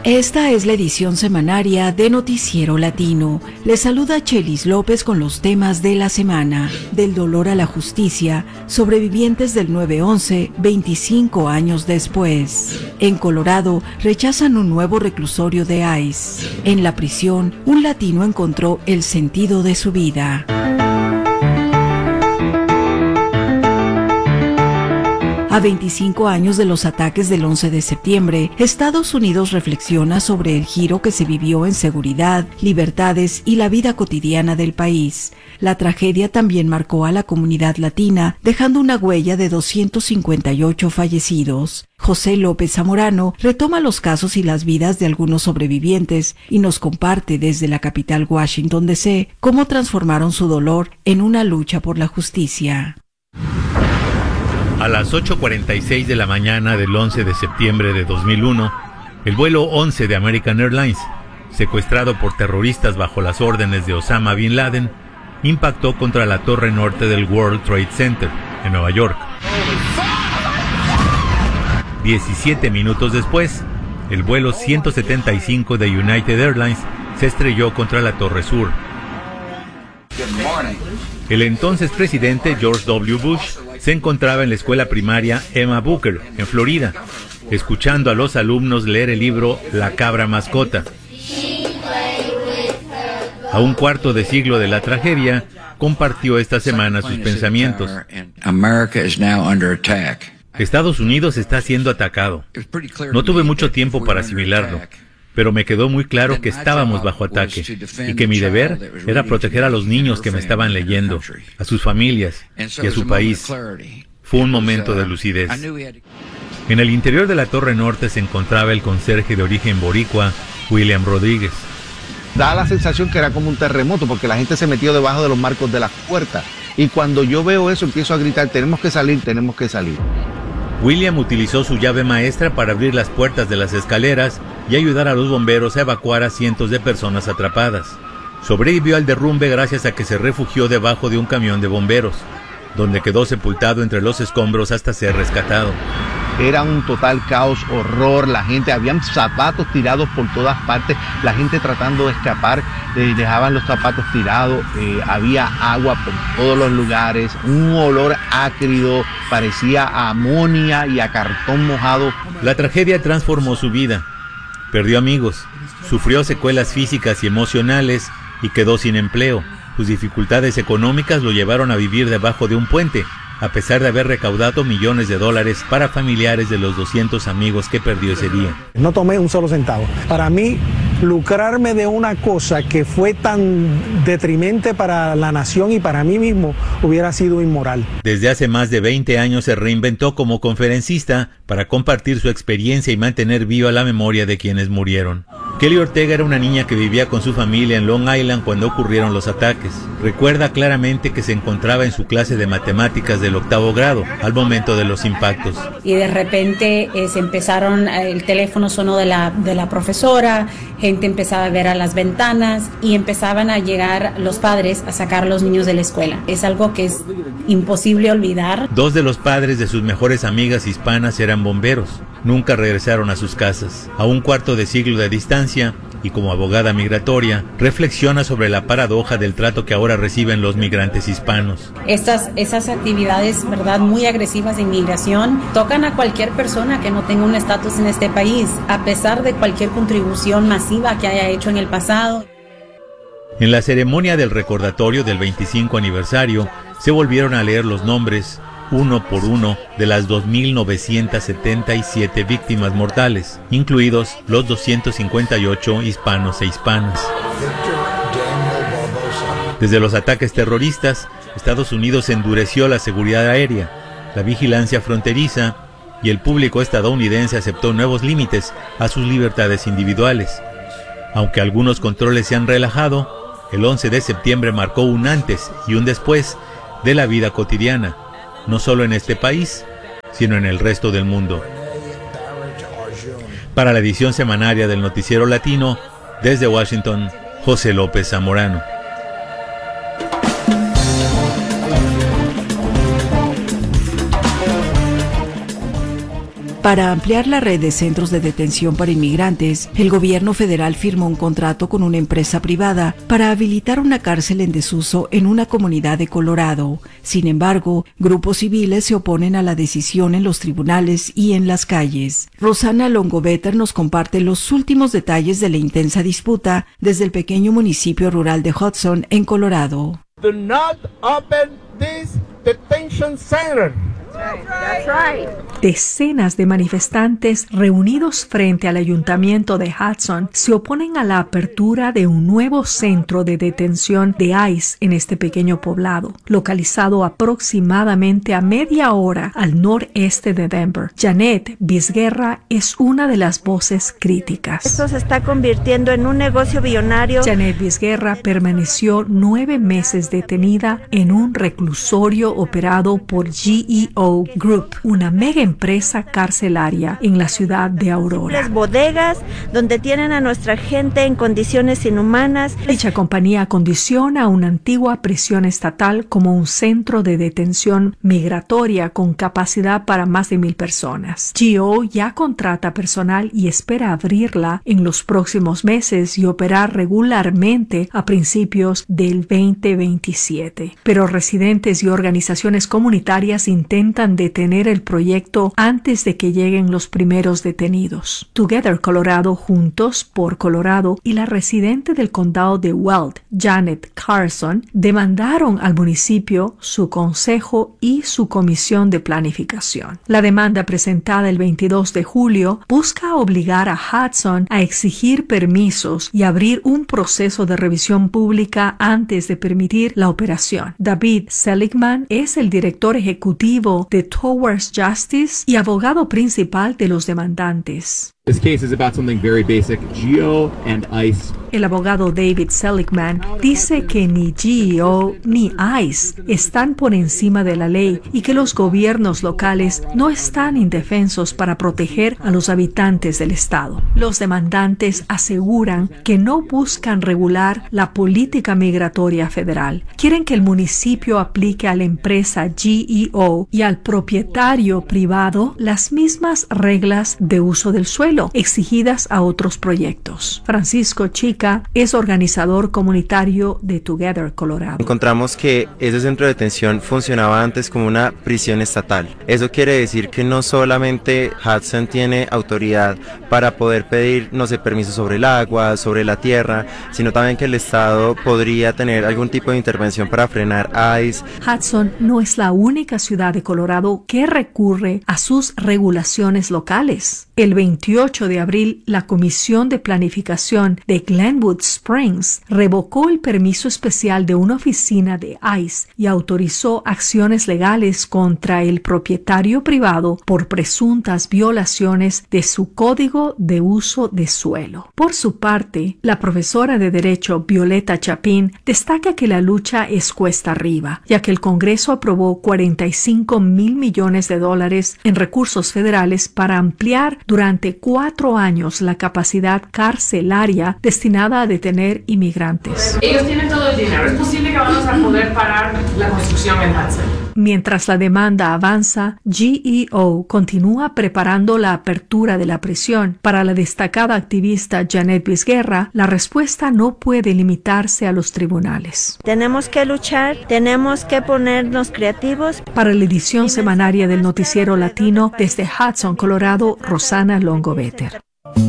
Esta es la edición semanaria de Noticiero Latino. Les saluda Chelis López con los temas de la semana. Del dolor a la justicia, sobrevivientes del 9/11, 25 años después. En Colorado, rechazan un nuevo reclusorio de ICE. En la prisión, un latino encontró el sentido de su vida. A 25 años de los ataques del 11 de septiembre, Estados Unidos reflexiona sobre el giro que se vivió en seguridad, libertades y la vida cotidiana del país. La tragedia también marcó a la comunidad latina, dejando una huella de 258 fallecidos. José López Zamorano retoma los casos y las vidas de algunos sobrevivientes y nos comparte desde la capital Washington, D.C., cómo transformaron su dolor en una lucha por la justicia. A las 8:46 de la mañana del 11 de septiembre de 2001, el vuelo 11 de American Airlines, secuestrado por terroristas bajo las órdenes de Osama Bin Laden, impactó contra la torre norte del World Trade Center, en Nueva York. 17 minutos después, el vuelo 175 de United Airlines se estrelló contra la torre sur. El entonces presidente George W. Bush se encontraba en la escuela primaria Emma Booker, en Florida, escuchando a los alumnos leer el libro La cabra mascota. A un cuarto de siglo de la tragedia, compartió esta semana sus pensamientos. Estados Unidos está siendo atacado. No tuve mucho tiempo para asimilarlo, pero me quedó muy claro que estábamos bajo ataque y que mi deber era proteger a los niños que me estaban leyendo, a sus familias y a su país. Fue un momento de lucidez. En el interior de la Torre Norte se encontraba el conserje de origen boricua, William Rodríguez. Da la sensación que era como un terremoto porque la gente se metió debajo de los marcos de las puertas. Y cuando yo veo eso empiezo a gritar, tenemos que salir, tenemos que salir. William utilizó su llave maestra para abrir las puertas de las escaleras y ayudar a los bomberos a evacuar a cientos de personas atrapadas. Sobrevivió al derrumbe gracias a que se refugió debajo de un camión de bomberos, donde quedó sepultado entre los escombros hasta ser rescatado. Era un total caos, horror, la gente, habían zapatos tirados por todas partes, la gente tratando de escapar, dejaban los zapatos tirados, había agua por todos los lugares, un olor ácido, parecía a amonia y a cartón mojado. La tragedia transformó su vida, perdió amigos, sufrió secuelas físicas y emocionales y quedó sin empleo. Sus dificultades económicas lo llevaron a vivir debajo de un puente, a pesar de haber recaudado millones de dólares para familiares de los 200 amigos que perdió ese día. No tomé un solo centavo. Para mí, lucrarme de una cosa que fue tan detrimente para la nación y para mí mismo hubiera sido inmoral. Desde hace más de 20 años se reinventó como conferencista para compartir su experiencia y mantener viva la memoria de quienes murieron. Kelly Ortega era una niña que vivía con su familia en Long Island cuando ocurrieron los ataques. Recuerda claramente que se encontraba en su clase de matemáticas del 8º grado al momento de los impactos. Y de repente el teléfono sonó de la profesora, gente empezaba a ver a las ventanas y empezaban a llegar los padres a sacar a los niños de la escuela. Es algo que es imposible olvidar. 2 de los padres de sus mejores amigas hispanas eran bomberos. Nunca regresaron a sus casas. A un cuarto de siglo de distancia, y como abogada migratoria, reflexiona sobre la paradoja del trato que ahora reciben los migrantes hispanos. Esas actividades, ¿verdad?, muy agresivas de inmigración, tocan a cualquier persona que no tenga un estatus en este país, a pesar de cualquier contribución masiva que haya hecho en el pasado. En la ceremonia del recordatorio del 25 aniversario, se volvieron a leer los nombres, uno por uno, de las 2.977 víctimas mortales, incluidos los 258 hispanos e hispanas. Desde los ataques terroristas, Estados Unidos endureció la seguridad aérea, la vigilancia fronteriza, y el público estadounidense aceptó nuevos límites a sus libertades individuales. Aunque algunos controles se han relajado, el 11 de septiembre marcó un antes y un después de la vida cotidiana, no solo en este país, sino en el resto del mundo. Para la edición semanaria del Noticiero Latino, desde Washington, José López Zamorano. Para ampliar la red de centros de detención para inmigrantes, el gobierno federal firmó un contrato con una empresa privada para habilitar una cárcel en desuso en una comunidad de Colorado. Sin embargo, grupos civiles se oponen a la decisión en los tribunales y en las calles. Rosana Longovetter nos comparte los últimos detalles de la intensa disputa desde el pequeño municipio rural de Hudson, en Colorado. Do not open this detention center. That's right. Decenas de manifestantes reunidos frente al ayuntamiento de Hudson se oponen a la apertura de un nuevo centro de detención de ICE en este pequeño poblado, localizado aproximadamente a media hora al noreste de Denver. Janet Vizguerra es una de las voces críticas. Esto se está convirtiendo en un negocio billonario. Janet Vizguerra permaneció 9 meses detenida en un reclusorio operado por GEO Group, una mega empresa carcelaria en la ciudad de Aurora. Las bodegas donde tienen a nuestra gente en condiciones inhumanas. Dicha compañía acondiciona una antigua prisión estatal como un centro de detención migratoria con capacidad para más de 1,000 personas. GEO ya contrata personal y espera abrirla en los próximos meses y operar regularmente a principios del 2027. Pero residentes y organizaciones comunitarias intentan detener el proyecto antes de que lleguen los primeros detenidos. Together Colorado, Juntos por Colorado, y la residente del condado de Weld, Janet Carson, demandaron al municipio, su consejo y su comisión de planificación. La demanda presentada el 22 de julio busca obligar a Hudson a exigir permisos y abrir un proceso de revisión pública antes de permitir la operación. David Seligman es el director ejecutivo de Towards Justice y abogado principal de los demandantes. This case is about something very basic. GEO and ICE. El abogado David Seligman dice que ni GEO ni ICE están por encima de la ley y que los gobiernos locales no están indefensos para proteger a los habitantes del estado. Los demandantes aseguran que no buscan regular la política migratoria federal. Quieren que el municipio aplique a la empresa GEO y al propietario privado las mismas reglas de uso del suelo exigidas a otros proyectos. Francisco Chica es organizador comunitario de Together Colorado. Encontramos que ese centro de detención funcionaba antes como una prisión estatal. Eso quiere decir que no solamente Hudson tiene autoridad para poder pedir, no sé, permisos sobre el agua, sobre la tierra, sino también que el estado podría tener algún tipo de intervención para frenar ICE. Hudson no es la única ciudad de Colorado que recurre a sus regulaciones locales. El 28 de abril, la Comisión de Planificación de Glenwood Springs revocó el permiso especial de una oficina de ICE y autorizó acciones legales contra el propietario privado por presuntas violaciones de su Código de Uso de Suelo. Por su parte, la profesora de Derecho Violeta Chapin destaca que la lucha es cuesta arriba, ya que el Congreso aprobó $45 mil millones en recursos federales para ampliar durante 4 años la capacidad carcelaria destinada a detener inmigrantes. Ellos tienen todo el dinero. Es posible que vamos a poder parar la construcción en Hudson. Mientras la demanda avanza, GEO continúa preparando la apertura de la prisión. Para la destacada activista Janet Vizguerra, la respuesta no puede limitarse a los tribunales. Tenemos que luchar, tenemos que ponernos creativos. Para la edición semanaria del Noticiero Latino, desde Hudson, Colorado, Rosana Longovetter.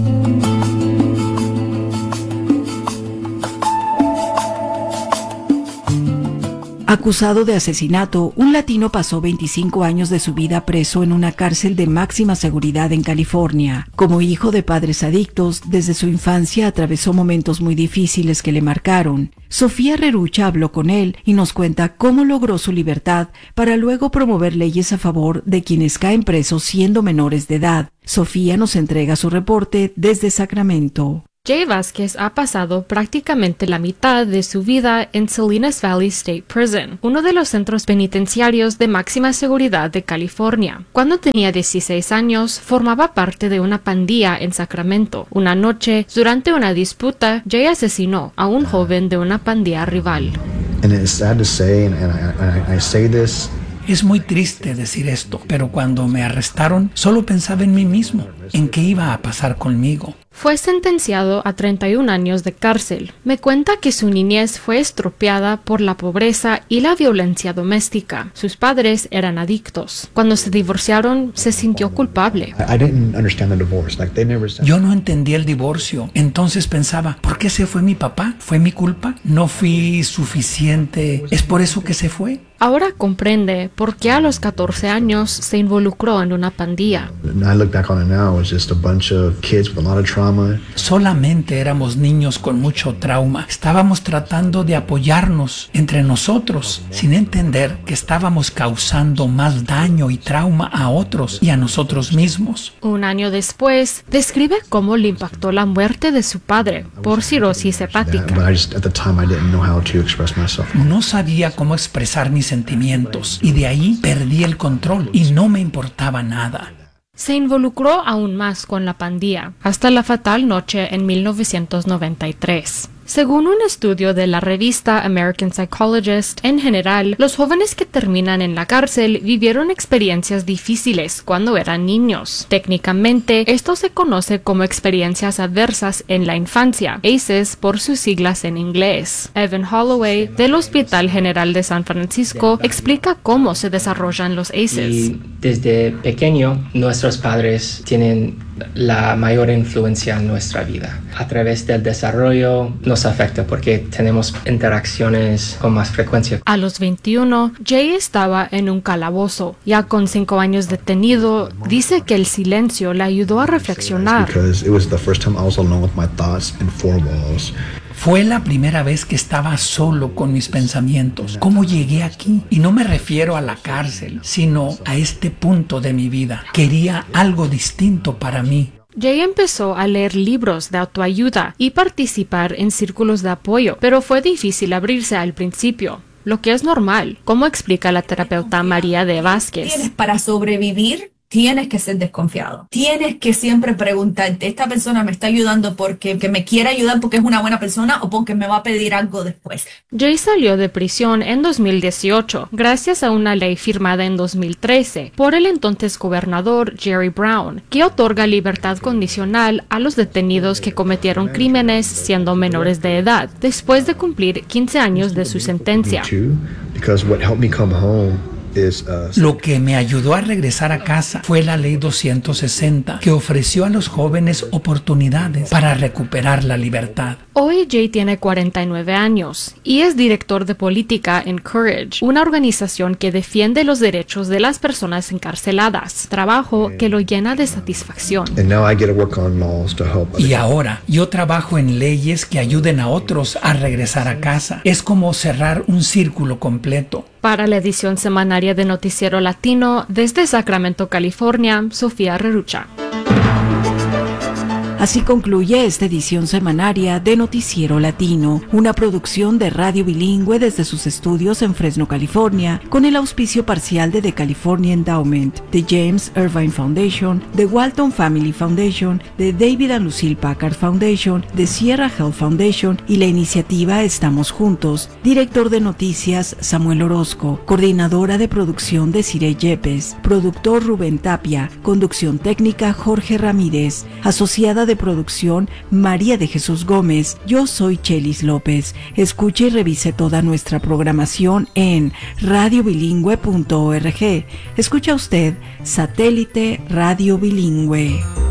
Acusado de asesinato, un latino pasó 25 años de su vida preso en una cárcel de máxima seguridad en California. Como hijo de padres adictos, desde su infancia atravesó momentos muy difíciles que le marcaron. Sofía Rerucha habló con él y nos cuenta cómo logró su libertad para luego promover leyes a favor de quienes caen presos siendo menores de edad. Sofía nos entrega su reporte desde Sacramento. Jay Vázquez ha pasado prácticamente la mitad de su vida en Salinas Valley State Prison, uno de los centros penitenciarios de máxima seguridad de California. Cuando tenía 16 años, formaba parte de una pandilla en Sacramento. Una noche, durante una disputa, Jay asesinó a un joven de una pandilla rival. And it's sad to say, and I say this Es muy triste decir esto, pero cuando me arrestaron solo pensaba en mí mismo, en qué iba a pasar conmigo. Fue sentenciado a 31 años de cárcel. Me cuenta que su niñez fue estropeada por la pobreza y la violencia doméstica. Sus padres eran adictos. Cuando se divorciaron, se sintió culpable. Yo no entendí el divorcio. Entonces pensaba, ¿por qué se fue mi papá? ¿Fue mi culpa? ¿No fui suficiente? ¿Es por eso que se fue? Ahora comprende por qué a los 14 años se involucró en una pandilla. Solamente éramos niños con mucho trauma. Estábamos tratando de apoyarnos entre nosotros, sin entender que estábamos causando más daño y trauma a otros y a nosotros mismos. Un año después, describe cómo le impactó la muerte de su padre por cirrosis hepática. No sabía cómo expresar mis sentimientos y de ahí perdí el control y no me importaba nada. Se involucró aún más con la pandilla, hasta la fatal noche en 1993. Según un estudio de la revista American Psychologist, en general, los jóvenes que terminan en la cárcel vivieron experiencias difíciles cuando eran niños. Técnicamente, esto se conoce como experiencias adversas en la infancia, ACEs por sus siglas en inglés. Evan Holloway, del Hospital General de San Francisco, explica cómo se desarrollan los ACEs. Y desde pequeño, nuestros padres tienen la mayor influencia en nuestra vida. A través del desarrollo nos afecta porque tenemos interacciones con más frecuencia. A los 21, Jay estaba en un calabozo. Ya con 5 años detenido, dice que el silencio le ayudó a reflexionar. Fue la primera vez que estaba solo con mis pensamientos. ¿Cómo llegué aquí? Y no me refiero a la cárcel, sino a este punto de mi vida. Quería algo distinto para mí. Jay empezó a leer libros de autoayuda y participar en círculos de apoyo, pero fue difícil abrirse al principio, lo que es normal, como explica la terapeuta María de Vázquez. Para sobrevivir, tienes que ser desconfiado. Tienes que siempre preguntarte, ¿esta persona me está ayudando porque me quiere ayudar porque es una buena persona o porque me va a pedir algo después? Jay salió de prisión en 2018 gracias a una ley firmada en 2013 por el entonces gobernador Jerry Brown, que otorga libertad condicional a los detenidos que cometieron crímenes siendo menores de edad, después de cumplir 15 años de su sentencia. Lo que me ayudó a regresar a casa fue la Ley 260, que ofreció a los jóvenes oportunidades para recuperar la libertad. Hoy Jay tiene 49 años y es director de política en Courage, una organización que defiende los derechos de las personas encarceladas, trabajo que lo llena de satisfacción. Y ahora yo trabajo en leyes que ayuden a otros a regresar a casa. Es como cerrar un círculo completo. Para la edición semanaria de Noticiero Latino, desde Sacramento, California, Sofía Rerucha. Así concluye esta edición semanaria de Noticiero Latino, una producción de Radio Bilingüe desde sus estudios en Fresno, California, con el auspicio parcial de The California Endowment, de James Irvine Foundation, de Walton Family Foundation, de David and Lucille Packard Foundation, de Sierra Health Foundation y la iniciativa Estamos Juntos. Director de noticias Samuel Orozco, coordinadora de producción Desiree Yepes, productor Rubén Tapia, conducción técnica Jorge Ramírez, asociada de producción María de Jesús Gómez. Yo soy Chelis López. Escuche y revise toda nuestra programación en radiobilingüe.org. Escucha usted Satélite Radio Bilingüe.